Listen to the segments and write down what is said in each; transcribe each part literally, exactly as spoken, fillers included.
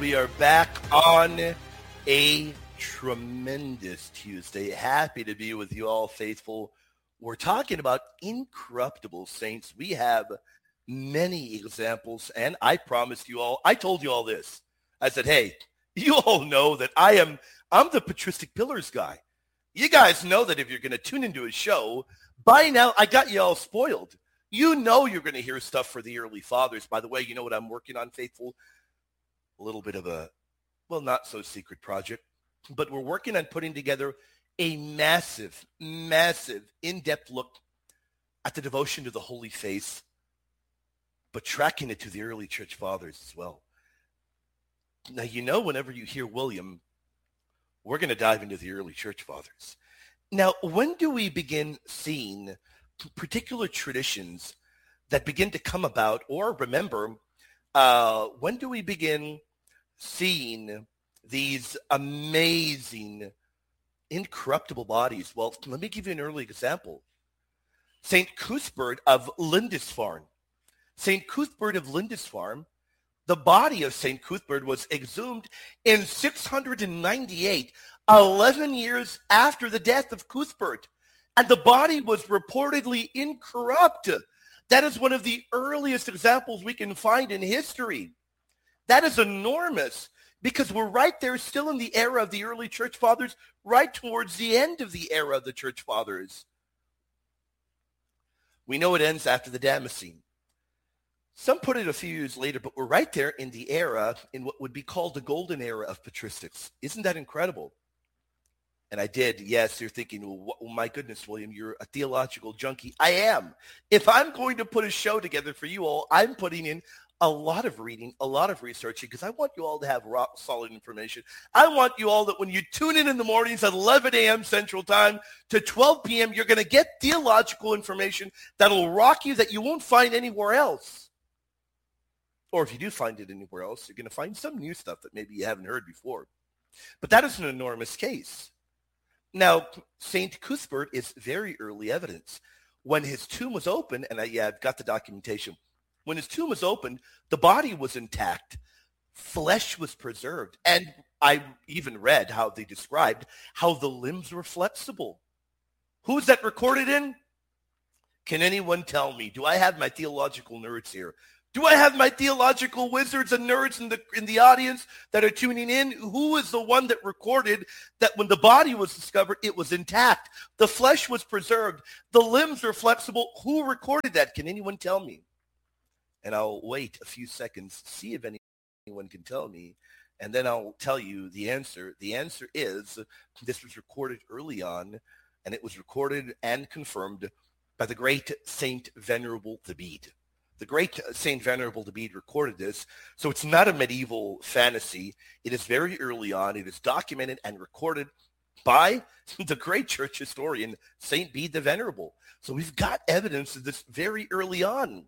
We are back on a tremendous Tuesday. Happy to be with you all, faithful. We're talking about incorruptible saints. We have many examples, and I promised you all, I told you all this. I said, hey, you all know that I am, I'm the patristic pillars guy. You guys know that if you're going to tune into a show, by now I got you all spoiled. You know you're going to hear stuff for the early fathers. By the way, you know what I'm working on, faithful? A little bit of a, well, not so secret project, but we're working on putting together a massive, massive in-depth look at the devotion to the Holy Face, but tracking it to the early church fathers as well. Now, you know, whenever you hear William, we're going to dive into the early church fathers. Now, when do we begin seeing particular traditions that begin to come about, or remember, uh, when do we begin seeing these amazing, incorruptible bodies? Well, let me give you an early example. Saint Cuthbert of Lindisfarne. Saint Cuthbert of Lindisfarne, the body of Saint Cuthbert was exhumed in six hundred ninety-eight, eleven years after the death of Cuthbert, and the body was reportedly incorrupt. That is one of the earliest examples we can find in history. That is enormous, because we're right there still in the era of the early church fathers, right towards the end of the era of the church fathers. We know it ends after the Damascene. Some put it a few years later, but we're right there in the era, in what would be called the golden era of patristics. Isn't that incredible? And I did, yes, you're thinking, well, oh my goodness, William, you're a theological junkie. I am. If I'm going to put a show together for you all, I'm putting in a lot of reading, a lot of researching, because I want you all to have rock solid information. I want you all that when you tune in in the mornings at eleven a.m. Central Time to twelve p.m., you're going to get theological information that'll rock you that you won't find anywhere else. Or if you do find it anywhere else, you're going to find some new stuff that maybe you haven't heard before. But that is an enormous case. Now, Saint Cuthbert is very early evidence. When his tomb was open, and I, yeah, I've got the documentation. When his tomb was opened, the body was intact. Flesh was preserved. And I even read how they described how the limbs were flexible. Who's that recorded in? Can anyone tell me? Do I have my theological nerds here? Do I have my theological wizards and nerds in the in the audience that are tuning in? Who is the one that recorded that when the body was discovered, it was intact? The flesh was preserved. The limbs were flexible. Who recorded that? Can anyone tell me? And I'll wait a few seconds, see if anyone can tell me, and then I'll tell you the answer. The answer is this was recorded early on, and it was recorded and confirmed by the great Saint Venerable the Bede. The great Saint Venerable the Bede recorded this, so it's not a medieval fantasy. It is very early on. It is documented and recorded by the great church historian, Saint Bede the Venerable. So we've got evidence of this very early on.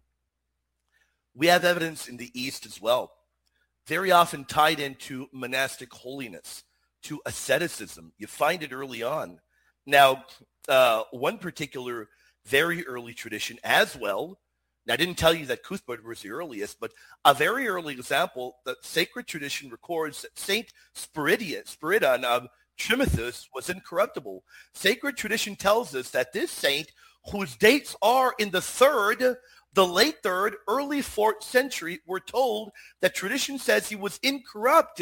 We have evidence in the East as well, very often tied into monastic holiness, to asceticism. You find it early on. Now, uh, one particular very early tradition as well, now, I didn't tell you that Cuthbert was the earliest, but a very early example, the sacred tradition records that Saint Spiridon, Spiridon of Trimithus was incorruptible. Sacred tradition tells us that this saint, whose dates are in the third, the late third, early fourth century, we're told that tradition says he was incorrupt.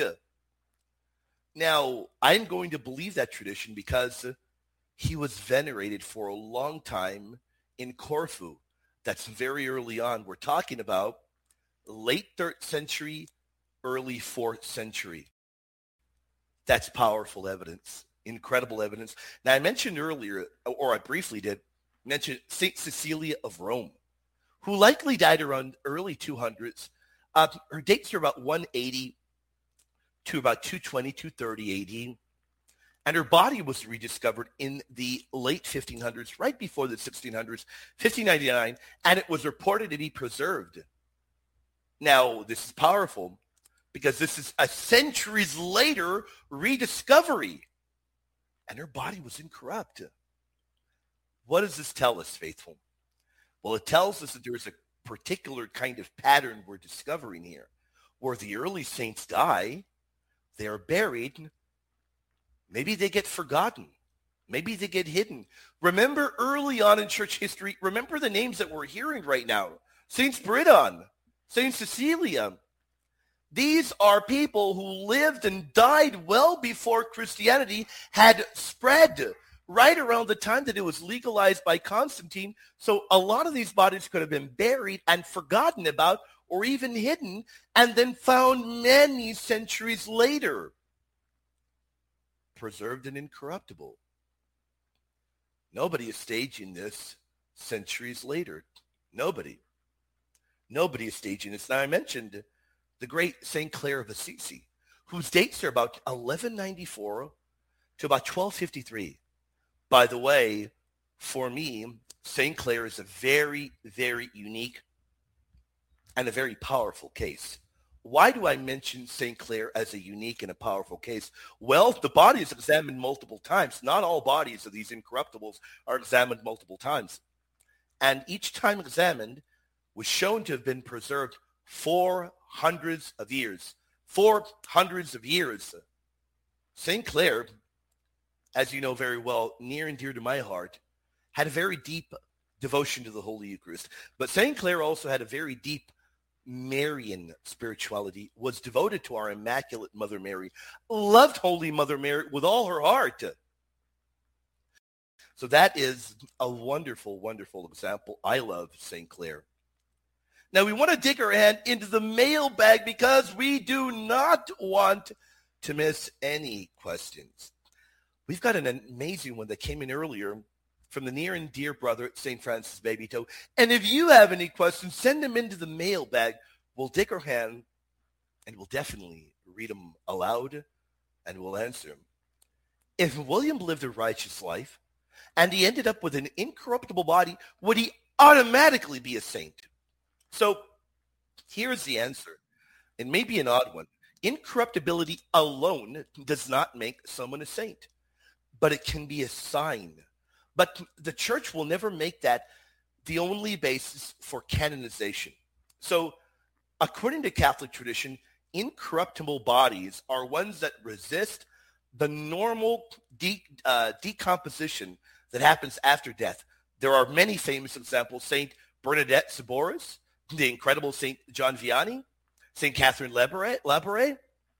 Now, I'm going to believe that tradition because he was venerated for a long time in Corfu. That's very early on. We're talking about late third century, early fourth century. That's powerful evidence, incredible evidence. Now, I mentioned earlier, or I briefly did, mention Saint Cecilia of Rome, who likely died around early two hundreds. Uh, her dates are about one eighty to about two twenty, two thirty A D. And her body was rediscovered in the late fifteen hundreds, right before the sixteen hundreds, fifteen ninety-nine, and it was reported to be preserved. Now, this is powerful because this is a centuries later rediscovery, and her body was incorrupt. What does this tell us, faithful? Well, it tells us that there's a particular kind of pattern we're discovering here. where the early saints die, they are buried. Maybe they get forgotten. Maybe they get hidden. Remember early on in church history, remember the names that we're hearing right now. Saint Spiridon, Saint Cecilia. These are people who lived and died well before Christianity had spread, right around the time that it was legalized by Constantine. So a lot of these bodies could have been buried and forgotten about or even hidden and then found many centuries later, preserved and incorruptible. Nobody is staging this centuries later. Nobody. Nobody is staging this. Now, I mentioned the great Saint Clare of Assisi, whose dates are about eleven ninety-four to about twelve fifty-three. By the way, for me, Saint Clare is a very, very unique and a very powerful case. Why do I mention Saint Clare as a unique and a powerful case? Well, the body is examined multiple times. Not all bodies of these incorruptibles are examined multiple times. And each time examined was shown to have been preserved for hundreds of years. For hundreds of years. Saint Clare, as you know very well, near and dear to my heart, had a very deep devotion to the Holy Eucharist. But Saint Clare also had a very deep Marian spirituality, was devoted to our Immaculate Mother Mary, loved Holy Mother Mary with all her heart. So that is a wonderful, wonderful example. I love Saint Clare. Now we want to dig our hand into the mailbag because we do not want to miss any questions. We've got an amazing one that came in earlier from the near and dear brother at Saint Francis Baby Toe. And if you have any questions, send them into the mailbag. We'll dig our hand and we'll definitely read them aloud and we'll answer them. If William lived a righteous life and he ended up with an incorruptible body, would he automatically be a saint? So here's the answer. It may be an odd one. Incorruptibility alone does not make someone a saint, but it can be a sign. But the church will never make that the only basis for canonization. So according to Catholic tradition, incorruptible bodies are ones that resist the normal de- uh, decomposition that happens after death. There are many famous examples. Saint Bernadette Soubirous, the incredible Saint John Vianney, Saint Catherine Labouré.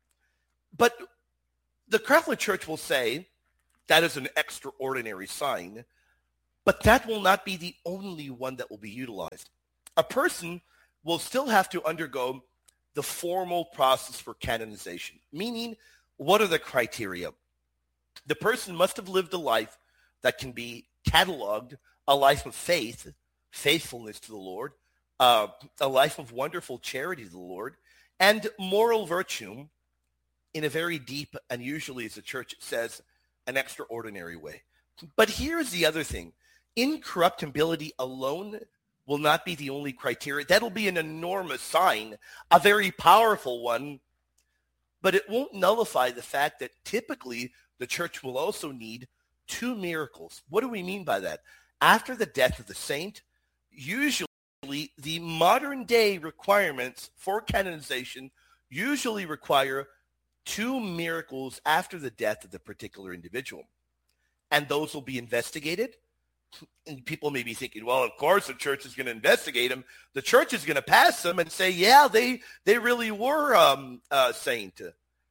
But the Catholic Church will say that is an extraordinary sign, but that will not be the only one that will be utilized. A person will still have to undergo the formal process for canonization, meaning what are the criteria? The person must have lived a life that can be cataloged, a life of faith, faithfulness to the Lord, uh, a life of wonderful charity to the Lord, and moral virtue in a very deep, and usually as the church says, an extraordinary way. But here's the other thing. Incorruptibility alone will not be the only criteria. That'll be an enormous sign, a very powerful one, but it won't nullify the fact that typically the church will also need two miracles. What do we mean by that? After the death of the saint, usually the modern day requirements for canonization usually require two miracles after the death of the particular individual. And those will be investigated. And people may be thinking, well, of course the church is going to investigate them. The church is going to pass them and say, yeah, they, they really were um, a saint.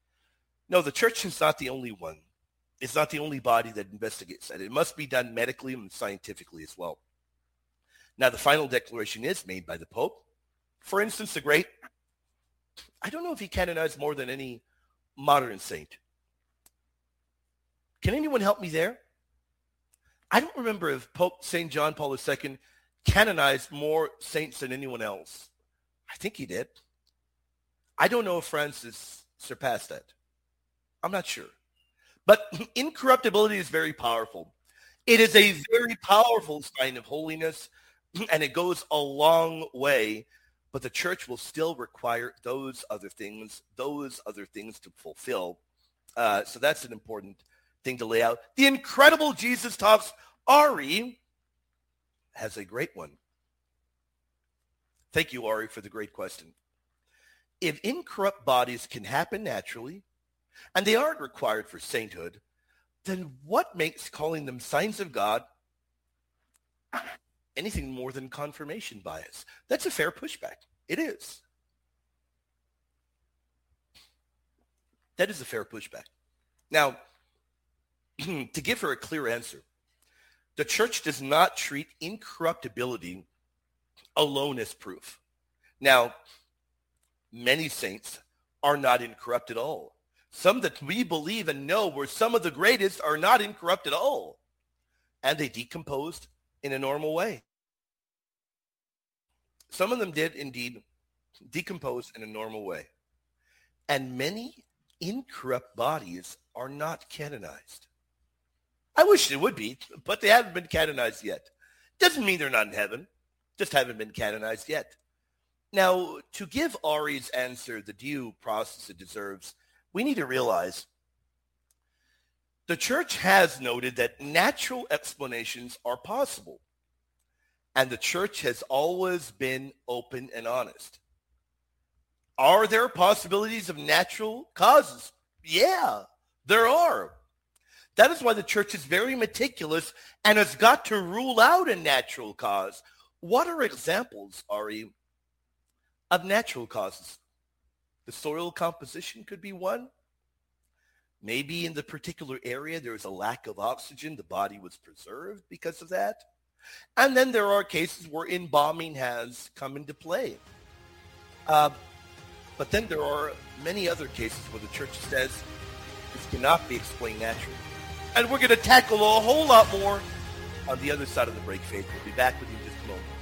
No, the church is not the only one. It's not the only body that investigates that. It must be done medically and scientifically as well. Now, the final declaration is made by the Pope. For instance, the great, I don't know if he canonized more than any modern saint. Can anyone help me there? I don't remember if Pope Saint John Paul the Second canonized more saints than anyone else. I think he did. I don't know if Francis surpassed that. I'm not sure. But incorruptibility is very powerful. It is a very powerful sign of holiness, and it goes a long way. But the church will still require those other things, those other things to fulfill. Uh, so that's an important thing to lay out. The incredible Jesus Talks Ari has a great one. Thank you, Ari, for the great question. If incorrupt bodies can happen naturally, and they aren't required for sainthood, then what makes calling them signs of God anything more than confirmation bias? That's a fair pushback. It is. That is a fair pushback. Now, to give her a clear answer, the church does not treat incorruptibility alone as proof. Now, many saints are not incorrupt at all. Some that we believe and know were some of the greatest are not incorrupt at all. And they decomposed in a normal way. Some of them did indeed decompose in a normal way. And many incorrupt bodies are not canonized. I wish they would be, but they haven't been canonized yet. Doesn't mean they're not in heaven, just haven't been canonized yet. Now, to give Ari's answer the due process it deserves, we need to realize the church has noted that natural explanations are possible, and the church has always been open and honest. Are there possibilities of natural causes? Yeah, there are. That is why the church is very meticulous and has got to rule out a natural cause. What are examples, Ari, of natural causes? The soil composition could be one. Maybe in the particular area there was a lack of oxygen. The body was preserved because of that. And then there are cases where embalming has come into play. Uh, but then there are many other cases where the church says this cannot be explained naturally. And we're going to tackle a whole lot more on the other side of the break, Faith. We'll be back with you in just a moment.